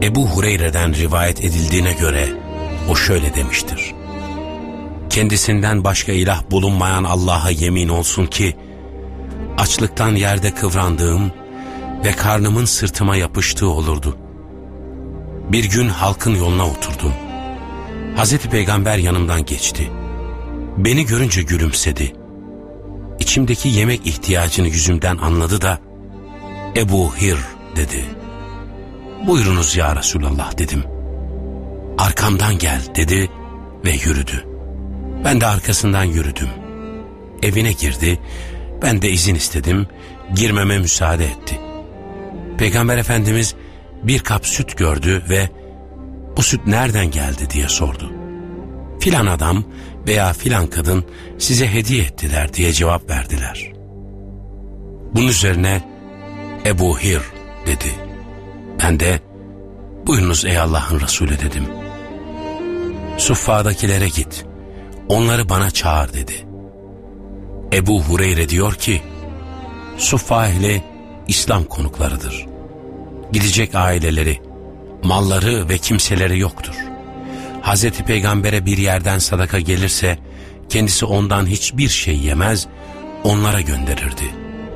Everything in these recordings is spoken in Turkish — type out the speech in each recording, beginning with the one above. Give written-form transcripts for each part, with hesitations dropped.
Ebu Hureyre'den rivayet edildiğine göre o şöyle demiştir: kendisinden başka ilah bulunmayan Allah'a yemin olsun ki açlıktan yerde kıvrandığım ve karnımın sırtıma yapıştığı olurdu. Bir gün halkın yoluna oturdum. Hazreti Peygamber yanımdan geçti. Beni görünce gülümsedi. İçimdeki yemek ihtiyacını yüzümden anladı da Ebu Hir dedi. Buyurunuz ya Resulallah dedim. Arkamdan gel dedi ve yürüdü. Ben de arkasından yürüdüm. Evine girdi. Ben de izin istedim. Girmeme müsaade etti. Peygamber Efendimiz bir kap süt gördü ve bu süt nereden geldi diye sordu. Filan adam veya filan kadın size hediye ettiler diye cevap verdiler. Bunun üzerine Ebu Hir dedi. Ben de buyurunuz ey Allah'ın Resulü dedim. Suffa'dakilere git, onları bana çağır dedi. Ebu Hureyre diyor ki, Suffa ehli İslam konuklarıdır. Gidecek aileleri, malları ve kimseleri yoktur. Hazreti Peygamber'e bir yerden sadaka gelirse, kendisi ondan hiçbir şey yemez, onlara gönderirdi.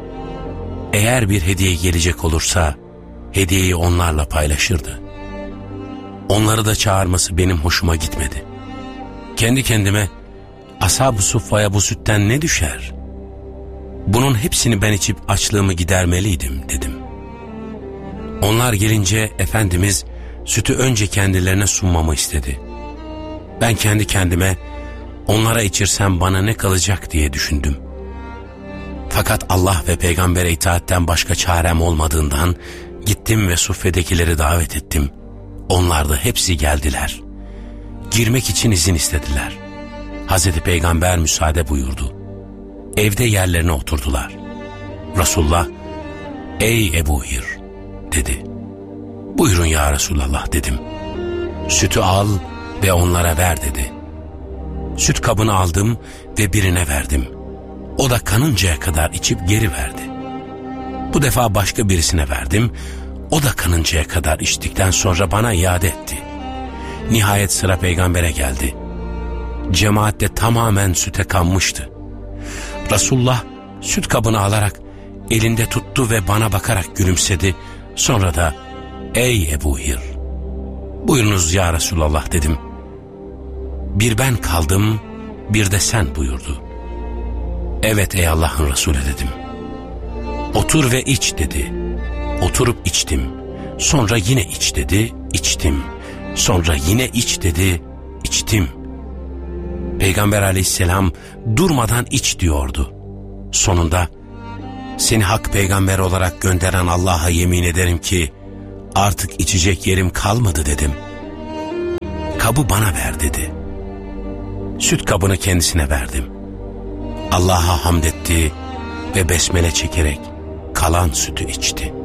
Eğer bir hediye gelecek olursa, hediyeyi onlarla paylaşırdı. Onları da çağırması benim hoşuma gitmedi. Kendi kendime, Ashab-ı Suffa'ya bu sütten ne düşer? Bunun hepsini ben içip açlığımı gidermeliydim dedim. Onlar gelince Efendimiz sütü önce kendilerine sunmamı istedi. Ben kendi kendime onlara içirsem bana ne kalacak diye düşündüm. Fakat Allah ve Peygamber'e itaatten başka çarem olmadığından gittim ve suffedekileri davet ettim. Onlar da hepsi geldiler. Girmek için izin istediler. Hazreti Peygamber müsaade buyurdu. Evde yerlerine oturdular. Resulullah, ey Ebu Hir dedi. Buyurun ya Resulallah dedim. Sütü al ve onlara ver dedi. Süt kabını aldım ve birine verdim. O da kanıncaya kadar içip geri verdi. Bu defa başka birisine verdim. O da kanıncaya kadar içtikten sonra bana iade etti. Nihayet sıra Peygamber'e geldi. Cemaat de tamamen süte kanmıştı. Resulullah süt kabını alarak elinde tuttu ve bana bakarak gülümsedi. Sonra da ey Ebu Hir, buyurunuz ya Resulallah dedim. Bir ben kaldım, bir de sen buyurdu. Evet ey Allah'ın Resulü dedim. Otur ve iç dedi. Oturup içtim. Sonra yine iç dedi, içtim. Sonra yine iç dedi, içtim. Peygamber aleyhisselam durmadan iç diyordu. Sonunda seni hak peygamber olarak gönderen Allah'a yemin ederim ki artık içecek yerim kalmadı dedim. Kabı bana ver dedi. Süt kabını kendisine verdim. Allah'a hamd etti ve besmele çekerek kalan sütü içti.